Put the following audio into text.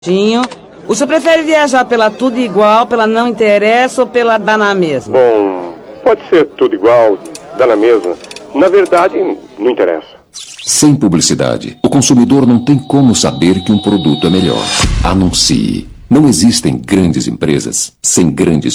O senhor prefere viajar pela tudo igual, pela não interessa ou pela dá na mesma? Bom, pode ser tudo igual, dá na mesma. Na verdade, não interessa. Sem publicidade, o consumidor não tem como saber que um produto é melhor. Anuncie. Não existem grandes empresas sem grandes